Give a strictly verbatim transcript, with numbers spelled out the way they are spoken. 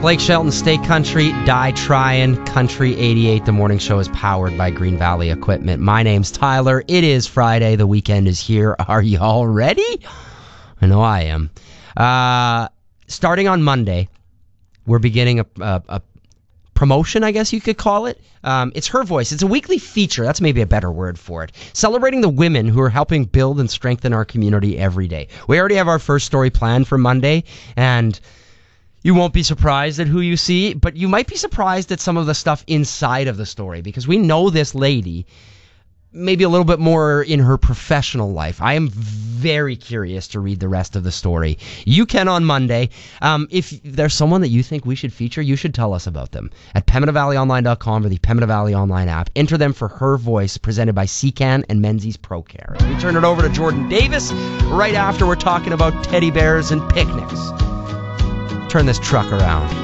Blake Shelton, State Country, Die Tryin', Country eighty-eight. The morning show is powered by Green Valley Equipment. My name's Tyler. It is Friday. The weekend is here. Are you all ready? I know I am. Uh, starting on Monday, we're beginning a, a, a promotion, I guess you could call it. Um, it's Her Voice. It's a weekly feature. That's maybe a better word for it. Celebrating the women who are helping build and strengthen our community every day. We already have our first story planned for Monday, and you won't be surprised at who you see, but you might be surprised at some of the stuff inside of the story, because we know this lady maybe a little bit more in her professional life. I am very curious to read the rest of the story. You can on Monday. Um, if there's someone that you think we should feature, you should tell us about them at pembina valley online dot com or the Pembina Valley Online app. Enter them for Her Voice, presented by C C A N and Menzies Pro Care. We turn it over to Jordan Davis right after we're talking about teddy bears and picnics. Turn this truck around.